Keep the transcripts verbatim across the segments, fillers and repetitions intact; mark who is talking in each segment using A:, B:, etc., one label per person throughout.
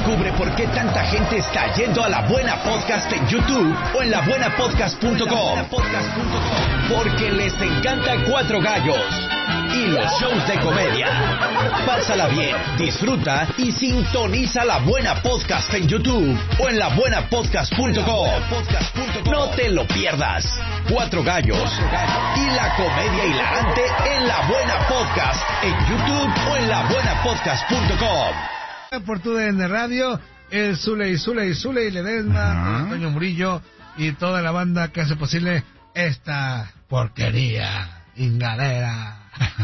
A: Descubre por qué tanta gente está yendo a La Buena Podcast en YouTube o en la buena podcast punto com. Porque les encanta Cuatro Gallos y los shows de comedia. Pásala bien, disfruta y sintoniza La Buena Podcast en YouTube o en la buena podcast punto com. No te lo pierdas. Cuatro Gallos y la comedia hilarante en La Buena Podcast en YouTube o en la buena podcast punto com.
B: Por tu D N Radio, el Zule y Zule y Zule y Ledesma, Antonio Murillo y toda la banda que hace posible esta porquería, ingalera,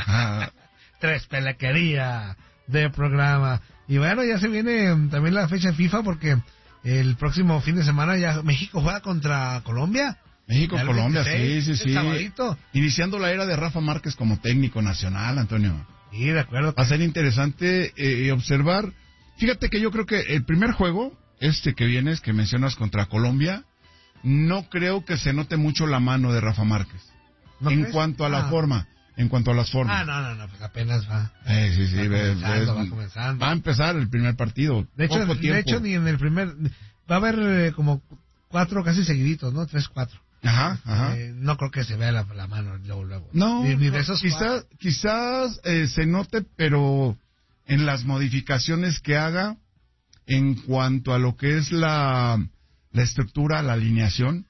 B: tres pelequería de programa. Y bueno, ya se viene también la fecha de FIFA porque el próximo fin de semana ya México juega contra Colombia.
C: México, Colombia, sí, sí, sí.
B: Sabadito.
C: Iniciando la era de Rafa Márquez como técnico nacional, Antonio.
B: Sí, de acuerdo.
C: Va a ser interesante eh, observar. Fíjate que yo creo que el primer juego, este que vienes, que mencionas contra Colombia, no creo que se note mucho la mano de Rafa Márquez. ¿No en crees? cuanto a la ah. forma, en cuanto a las formas.
B: Ah, no, no, no, pues apenas va.
C: Eh, sí, sí,
B: va,
C: ve,
B: comenzando,
C: ves,
B: va comenzando.
C: Va a empezar el primer partido.
B: De hecho, de hecho ni en el primer, va a haber eh, como cuatro casi seguiditos, ¿no? Tres, cuatro.
C: Ajá, ajá.
B: Eh, no creo que se vea la, la mano luego, luego.
C: No,
B: ni, ni de esos
C: quizás, quizás eh, se note, pero en las modificaciones que haga en cuanto a lo que es la, la estructura, la alineación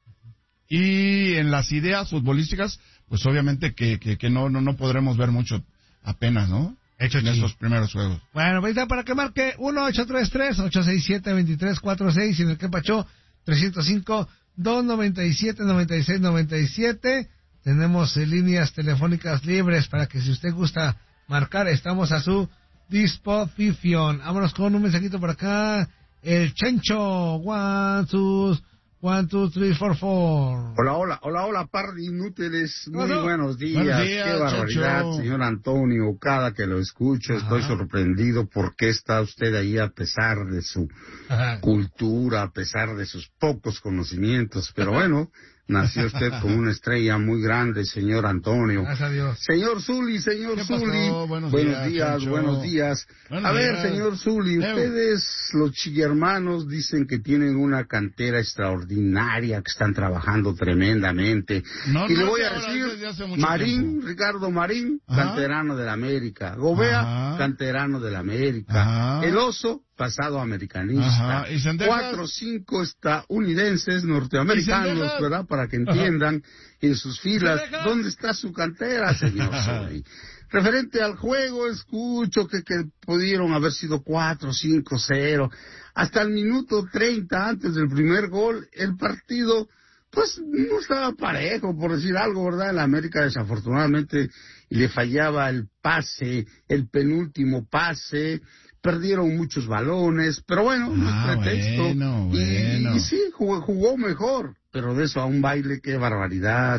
C: y en las ideas futbolísticas, pues obviamente que, que, que no, no, no podremos ver mucho apenas, ¿no?
B: Hecho
C: en estos primeros juegos.
B: Bueno, pues está para que marque uno ocho tres tres, ocho seis siete, dos tres cuatro seis y en el que pachó tres cero cinco, dos noventa y siete, noventa y seis, noventa y siete. Tenemos eh, líneas telefónicas libres para que si usted gusta marcar, estamos a su disposición. Vámonos con un mensajito por acá. El Chencho, one, two, one, two, three, four, four.
D: Hola, hola, hola, hola, par de inútiles. Muy
B: Hola.
D: buenos días.
C: Buenos días,
D: Qué barbaridad,
C: Chencho.
D: señor Antonio. Cada que lo escucho
B: Ajá.
D: estoy sorprendido porque está usted ahí a pesar de su
B: Ajá.
D: cultura, a pesar de sus pocos conocimientos. Pero bueno, nació usted como una estrella muy grande, señor Antonio.
B: Gracias a Dios.
D: Señor Zuli, señor
C: ¿Qué pasó?
D: Zuli.
C: Buenos
D: Buenos
C: días,
D: días,
C: Chencho.
D: buenos días.
C: Buenos
D: a ver,
C: días.
D: señor Zuli,
C: Leo.
D: ustedes, los chillermanos, dicen que tienen una cantera extraordinaria, que están trabajando tremendamente.
C: No,
D: y
C: no,
D: le voy a
C: ahora,
D: decir,
C: desde hace mucho
D: Marín,
C: tiempo.
D: Ricardo Marín,
C: Ajá.
D: canterano del América. Gobea,
C: Ajá.
D: canterano del América.
C: Ajá.
D: El Oso, pasado americanista.
C: Ajá. ¿Y Cendejas?
D: Cuatro o cinco estadounidenses, norteamericanos,
C: Cendejas?
D: ¿verdad? Para que entiendan en sus filas
B: Cendejas?
D: dónde está su cantera, señor Zuli. Referente al juego, escucho que, que pudieron haber sido cuatro, cinco, cero. Hasta el minuto treinta antes del primer gol, el partido, pues, no estaba parejo, por decir algo, ¿verdad? En la América, desafortunadamente, le fallaba el pase, el penúltimo pase, perdieron muchos balones, pero bueno, no
C: Ah,
D: es pretexto.
C: bueno,
D: y,
C: bueno.
D: y sí, jugó, jugó mejor, pero de eso a un baile, qué barbaridad.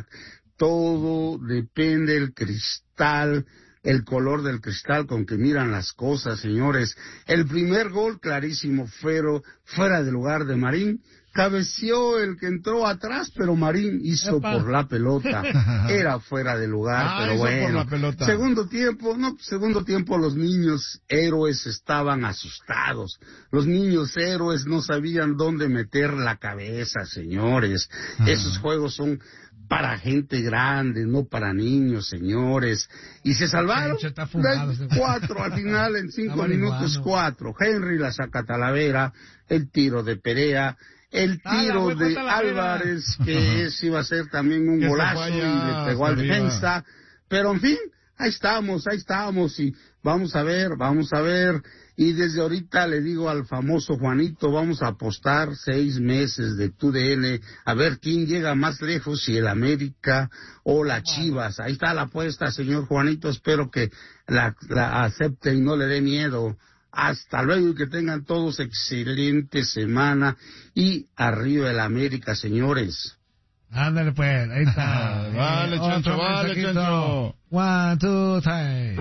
D: Todo depende del cristal, el color del cristal con que miran las cosas, señores. El primer gol, clarísimo, fuero, fuera de lugar de Marín. Cabeció el que entró atrás, pero Marín hizo
B: Epa.
D: por la pelota. Era fuera de lugar,
C: Ah,
D: pero
C: hizo por
D: bueno.
C: la pelota.
D: Segundo tiempo, no, segundo tiempo los niños héroes estaban asustados. Los niños héroes no sabían dónde meter la cabeza, señores.
C: Ajá.
D: Esos juegos son para gente grande, no para niños, señores. Y se salvaron.
B: Chencho está fumado,
D: De
B: ese-
D: cuatro al final, en cinco
B: Está
D: minutos,
B: marihuano.
D: cuatro. Henry la saca a Talavera, el tiro de Perea, el
B: Ah, la
D: tiro
B: hueco
D: de
B: Talavera.
D: Álvarez, que ese iba a ser también un
C: Que se
D: golazo
C: fue
D: y
C: allá
D: le pegó
C: hasta
D: al
C: arriba.
D: defensa. Pero en fin, ahí estamos, ahí estamos y vamos a ver, vamos a ver. Y desde ahorita le digo al famoso Juanito, vamos a apostar seis meses de tu D N a ver quién llega más lejos, si el América o la Chivas. Ahí está la apuesta, señor Juanito, espero que la, la acepte y no le dé miedo. Hasta luego y que tengan todos excelente semana y arriba el América, señores.
B: Ándale pues, ahí está.
C: Vale,
B: Eh,
C: Chencho,
B: otro
C: vale,
B: mensajito.
C: Chencho.
B: One, two, three.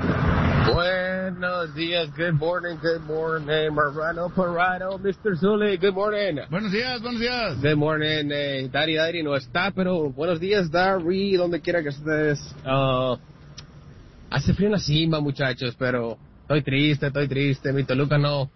E: Buenos días, good morning, good morning, Marrano Parado, mister Zuli, good morning.
C: Buenos días, buenos días.
E: Good morning, eh, Dari Dari no está, pero buenos días, Dari, donde quiera que estés. Uh, hace frío en la cima, muchachos, pero estoy triste, estoy triste, mi Toluca no,